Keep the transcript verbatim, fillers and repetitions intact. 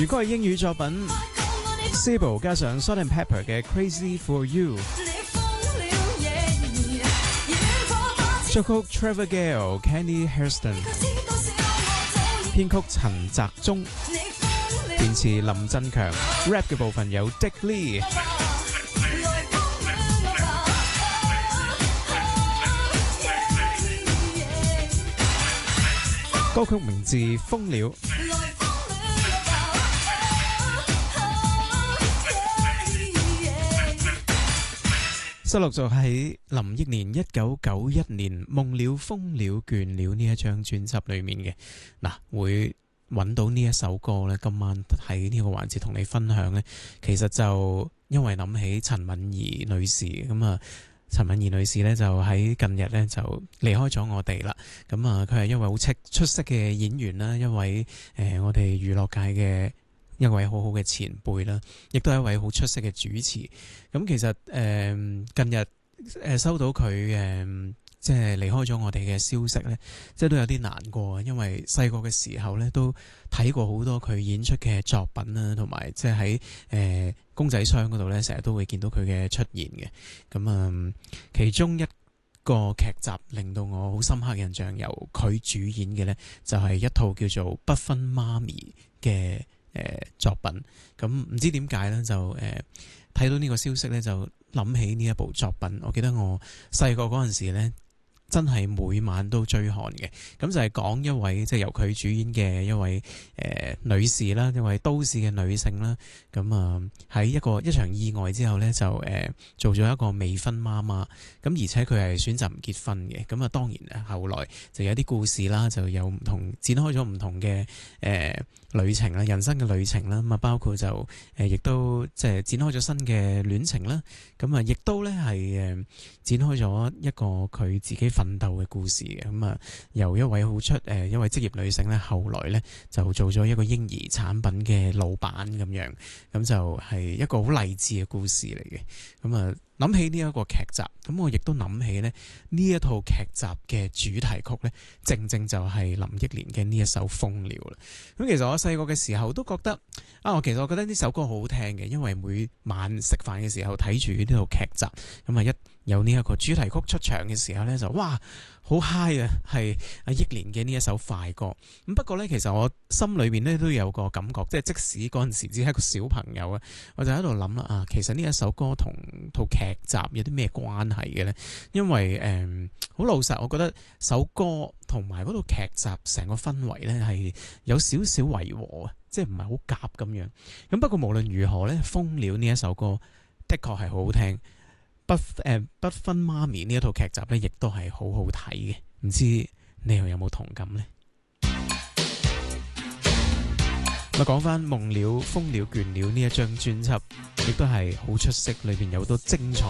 如果係英語作品 Sable 加上 Salt and Pepper 嘅 Crazy For You， 作曲 Trevor Gale、Kenny Hairston， 編曲陳澤忠，填詞林振強， rap 嘅部分有 Dick Lee。歌曲名字《瘋了》，收錄咗喺林憶蓮一九九一年《夢了瘋了倦了》呢一張專輯裏面嘅。嗱，會揾到呢一首歌呢，今晚喺呢個環節同你分享呢，其實就因為諗起陳敏儀女士咁啊。陳敏儀女士咧就喺近日咧就離開咗我哋啦。咁啊，佢係一位好出出色嘅演員啦，一位誒、呃、我哋娛樂界嘅一位好好嘅前輩啦，亦都係一位好出色嘅主持。咁其實誒、呃、近日誒收到佢誒、呃、即係離開咗我哋嘅消息咧，即係都有啲難過，因為細個嘅時候咧都睇過好多佢演出嘅作品啦，同埋即係喺誒公仔箱嗰度咧，成日都會見到佢嘅出現嘅。咁啊、嗯，其中一個劇集令到我好深刻嘅印象，由佢主演嘅呢，就係、是、一套叫做《不分媽咪》嘅誒、呃、作品。咁、嗯、唔知點解呢，就誒睇、呃、到呢個消息呢，就諗起呢一部作品。我記得我細個嗰陣時呢，真係每晚都追看嘅。咁就係講一位即係、就是、由佢主演嘅一位誒、呃、女士啦，一位都市嘅女性啦。咁啊喺一個一場意外之後呢，就誒、呃、做咗一個未婚媽媽。咁而且佢係選擇唔結婚嘅。咁啊當然啊，後來就有啲故事啦，就有唔同展開咗唔同嘅誒、呃、旅程啦，人生嘅旅程啦。咁啊包括就誒亦、呃、都即係展開咗新嘅戀情啦。咁啊亦都呢係誒展開咗一個佢自己奮鬥嘅故事嘅。咁啊由一位好出誒、呃、一位職業女性呢，後來呢就做咗一個嬰兒產品嘅老闆咁樣。咁就係一個好勵志嘅故事嚟嘅。咁啊諗起呢一個劇集，咁我亦都諗起咧呢一套劇集嘅主題曲呢，正正就係林憶蓮嘅呢一首《瘋了》啦。咁其實我細個嘅時候都覺得啊，我其實我覺得呢首歌好好聽嘅，因為每晚食飯嘅時候睇住呢套劇集，咁啊一有呢一個主題曲出場嘅時候呢，就哇好 high 啊！係阿憶蓮嘅呢一首快歌。咁不過呢，其實我心裏邊呢都有個感覺，即係即使嗰陣時只係一個小朋友啊，我就喺度諗啦啊，其實呢一首歌同套劇集有啲咩關係嘅呢？因為誒好、嗯、老實，我覺得首歌同埋嗰套劇集成個氛圍呢係有少少違和啊，即係唔係好夾咁樣。咁不過無論如何呢，《瘋了》呢一首歌的確係好好聽。不誒、呃、不分媽咪呢一套劇集咧，亦都係好好睇嘅，唔知你又有冇同感呢？咁講翻《夢了瘋了倦了》呢一張專輯，亦都係好出色，裏邊有好多精彩